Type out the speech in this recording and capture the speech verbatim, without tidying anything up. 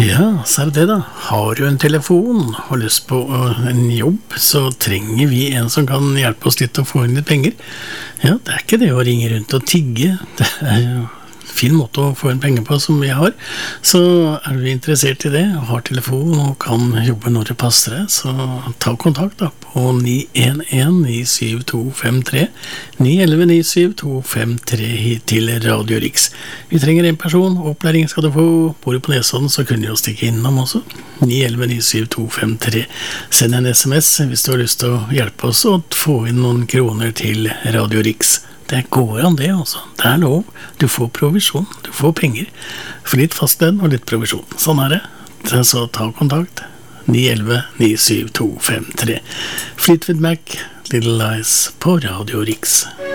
Ja, så er det det da. Har du en telefon og har lyst på uh, en jobb, så trenger vi en som kan hjelpe oss litt å få inn litt penger. Ja, det er ikke det å ringe rundt og tigge. Det er jo en fin måte å få en penger på som vi har. Så er du interessert i det, og har telefon og kan jobbe når det passer deg, så ta kontakt da på ni en en ni syv to fem tre, ni en en ni syv to fem tre hit til Radio Riks. Vi trenger en person, opplæring skal du få, bor du på Nesodden så kunne du jo stikke innom også. ni en en ni syv to fem tre. Send en sms hvis du har lyst til å hjelpe oss å få inn noen kroner til Radio Riks. Det går an det altså, det er lov. Du får provisjon, du får penger. For litt fastlønn og litt provisjon. Sånn er det. Så ta kontakt. ni en en ni syv to fem tre. Fleetwood Mac, Little Lies på Radio Riks.